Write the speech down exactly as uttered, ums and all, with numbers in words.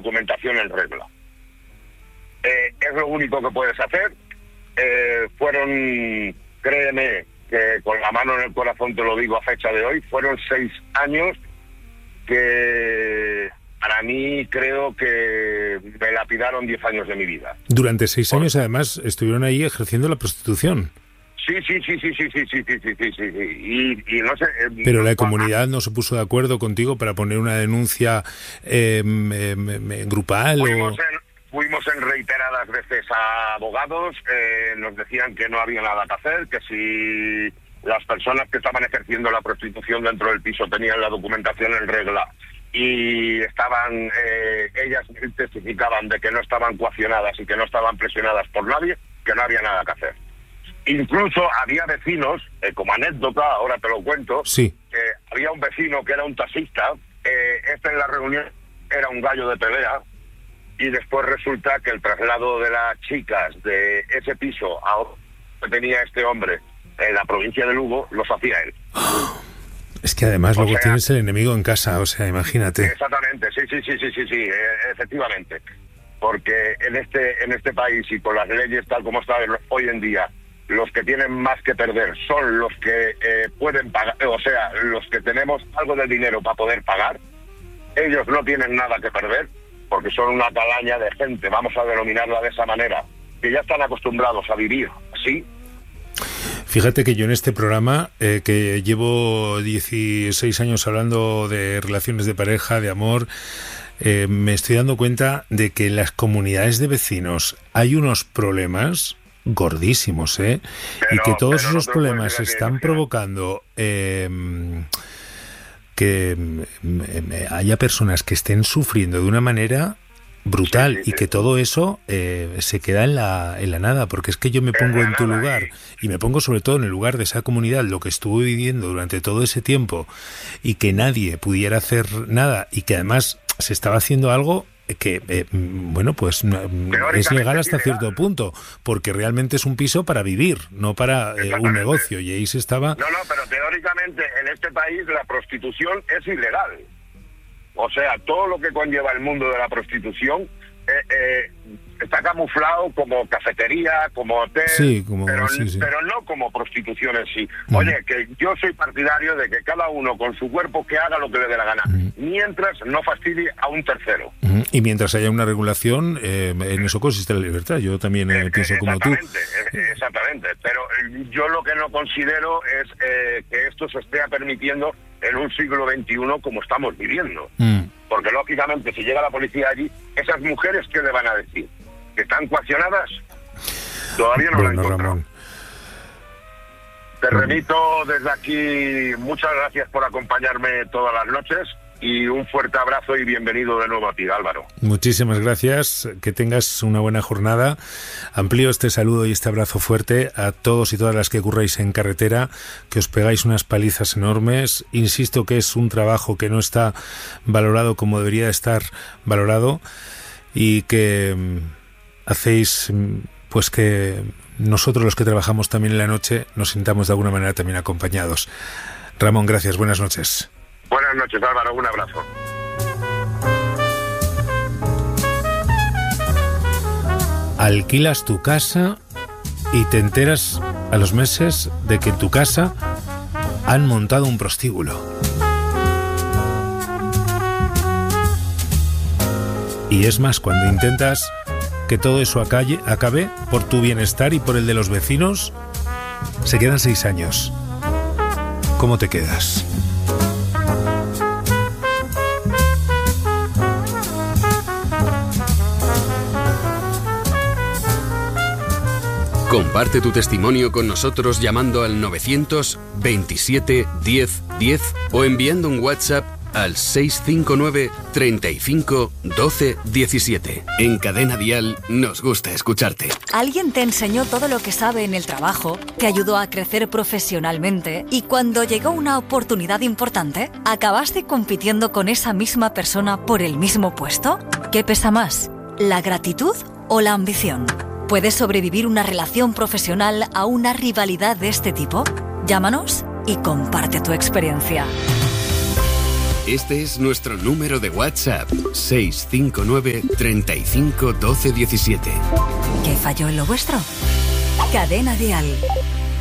documentación en regla. Eh, es lo único que puedes hacer. Eh, fueron, créeme, que con la mano en el corazón te lo digo a fecha de hoy, fueron seis años que para mí creo que me lapidaron diez años de mi vida. Durante seis Por... años además estuvieron ahí ejerciendo la prostitución. Sí, sí, sí, sí, sí, sí, sí, sí, sí, sí, sí. Y, y no sé... Eh, Pero la comunidad no se puso de acuerdo contigo para poner una denuncia eh, eh, eh, grupal fuimos o... En, fuimos en reiteradas veces a abogados, eh, nos decían que no había nada que hacer, que si las personas que estaban ejerciendo la prostitución dentro del piso tenían la documentación en regla y estaban, eh, ellas testificaban de que no estaban coaccionadas y que no estaban presionadas por nadie, que no había nada que hacer. Incluso había vecinos, eh, como anécdota, ahora te lo cuento, sí. que había un vecino que era un taxista, eh, este en la reunión era un gallo de pelea, y después resulta que el traslado de las chicas de ese piso a otro que tenía este hombre en la provincia de Lugo, los hacía él. Es que además o luego sea, tienes el enemigo en casa, o sea, imagínate. Exactamente, sí, sí, sí, sí, sí, sí, eh, efectivamente. Porque en este, en este país y con las leyes tal como están hoy en día, los que tienen más que perder son los que eh, pueden pagar, o sea, los que tenemos algo de dinero para poder pagar. Ellos no tienen nada que perder, porque son una calaña de gente, vamos a denominarla de esa manera, que ya están acostumbrados a vivir así. Fíjate que yo en este programa, eh, que llevo dieciséis años hablando de relaciones de pareja, de amor, eh, me estoy dando cuenta de que en las comunidades de vecinos hay unos problemas gordísimos, ¿eh? Pero, y que todos pero esos no problemas están provocando eh, que eh, haya personas que estén sufriendo de una manera brutal, sí, sí, y que sí. todo eso eh, se queda en la, en la nada, porque es que yo me pongo en, en tu lugar eh. y me pongo sobre todo en el lugar de esa comunidad, lo que estuve viviendo durante todo ese tiempo y que nadie pudiera hacer nada y que además se estaba haciendo algo que, eh, bueno, pues es legal hasta cierto punto, porque realmente es un piso para vivir, no para eh, un negocio, y ahí se estaba... No, no, pero teóricamente en este país la prostitución es ilegal. O sea, todo lo que conlleva el mundo de la prostitución eh, eh, está camuflado como cafetería, como hotel, sí, como, pero, sí, sí. pero no como prostitución en sí. Mm. Oye, que yo soy partidario de que cada uno con su cuerpo que haga lo que le dé la gana, mm. mientras no fastidie a un tercero. Mm. Y mientras haya una regulación, eh, en eso consiste la libertad. Yo también eh, pienso como tú. Exactamente, pero yo lo que no considero es eh, que esto se esté permitiendo en un siglo veintiuno como estamos viviendo. Mm. Porque lógicamente si llega la policía allí, esas mujeres, ¿qué le van a decir? ¿Que están coaccionadas? Todavía no bueno, lo he encontrado. Ramón. Te remito desde aquí, muchas gracias por acompañarme todas las noches y un fuerte abrazo y bienvenido de nuevo a ti, Álvaro. Muchísimas gracias, que tengas una buena jornada. Amplío este saludo y este abrazo fuerte a todos y todas las que curráis en carretera, que os pegáis unas palizas enormes. Insisto que es un trabajo que no está valorado como debería estar valorado y que hacéis pues que nosotros los que trabajamos también en la noche nos sintamos de alguna manera también acompañados. Ramón, gracias, buenas noches. Buenas noches, Álvaro, un abrazo. Alquilas tu casa y te enteras a los meses de que en tu casa han montado un prostíbulo. Y es más, cuando intentas que todo eso acabe, acabe por tu bienestar y por el de los vecinos, se quedan seis años. ¿Cómo te quedas? Comparte tu testimonio con nosotros llamando al novecientos veintisiete diez diez o enviando un WhatsApp al seis cinco nueve, treinta y cinco, doce, diecisiete. En Cadena Dial nos gusta escucharte. ¿Alguien te enseñó todo lo que sabe en el trabajo? ¿Te ayudó a crecer profesionalmente? ¿Y cuando llegó una oportunidad importante, acabaste compitiendo con esa misma persona por el mismo puesto? ¿Qué pesa más, la gratitud o la ambición? ¿Puedes sobrevivir una relación profesional a una rivalidad de este tipo? Llámanos y comparte tu experiencia. Este es nuestro número de WhatsApp, seis cinco nueve, treinta y cinco, doce, diecisiete. ¿Qué falló en lo vuestro? Cadena Dial.